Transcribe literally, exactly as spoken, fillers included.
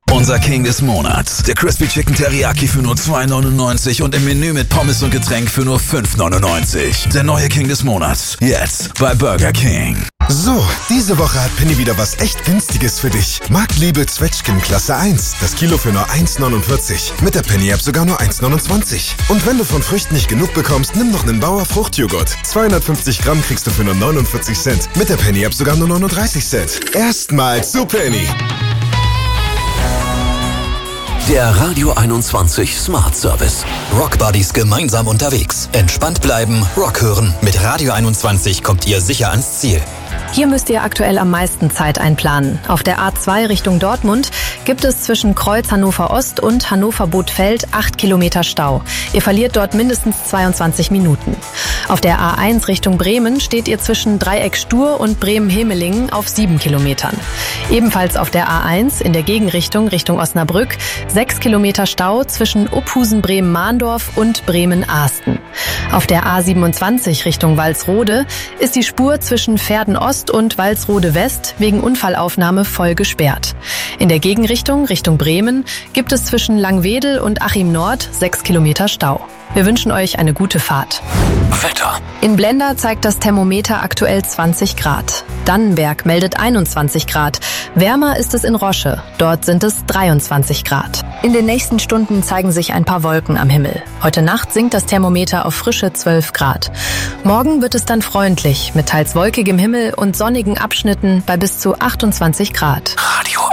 Unser King des Monats. Der Crispy Chicken Teriyaki für nur zwei neunundneunzig und im Menü mit Pommes und Getränk für nur fünf neunundneunzig. Der neue King des Monats. Jetzt bei Burger King. So, diese Woche hat Penny wieder was echt Günstiges für dich. Marktliebe Zwetschgen Klasse eins. Das Kilo für nur eins neunundvierzig. Mit der Penny-App sogar nur eins neunundzwanzig. Und wenn du von Früchten nicht genug bekommst, nimm noch einen Bauer Fruchtjoghurt. zweihundertfünfzig Gramm kriegst du für nur neunundvierzig Cent. Mit der Penny-App sogar nur neununddreißig Cent. Erstmal zu Penny. Der Radio einundzwanzig Smart Service. Rock Buddies gemeinsam unterwegs. Entspannt bleiben, Rock hören. Mit Radio einundzwanzig kommt ihr sicher ans Ziel. Hier müsst ihr aktuell am meisten Zeit einplanen. Auf der A zwei Richtung Dortmund gibt es zwischen Kreuz Hannover Ost und Hannover Bothfeld acht Kilometer Stau. Ihr verliert dort mindestens zweiundzwanzig Minuten. Auf der A eins Richtung Bremen steht ihr zwischen Dreieck Stur und Bremen-Hemelingen auf sieben Kilometern. Ebenfalls auf der A eins in der Gegenrichtung Richtung Osnabrück sechs Kilometer Stau zwischen Uphusen-Bremen-Mahndorf und Bremen-Ahsten. Auf der A siebenundzwanzig Richtung Walsrode ist die Spur zwischen Verden Ost und Walsrode West wegen Unfallaufnahme voll gesperrt. In der Gegenrichtung Richtung Bremen gibt es zwischen Langwedel und Achim Nord sechs Kilometer Stau. Wir wünschen euch eine gute Fahrt. Wetter. In Blenda zeigt das Thermometer aktuell zwanzig Grad. Dannenberg meldet einundzwanzig Grad. Wärmer ist es in Rosche. Dort sind es dreiundzwanzig Grad. In den nächsten Stunden zeigen sich ein paar Wolken am Himmel. Heute Nacht sinkt das Thermometer auf frische zwölf Grad. Morgen wird es dann freundlich mit teils wolkigem Himmel und sonnigen Abschnitten bei bis zu achtundzwanzig Grad. Radio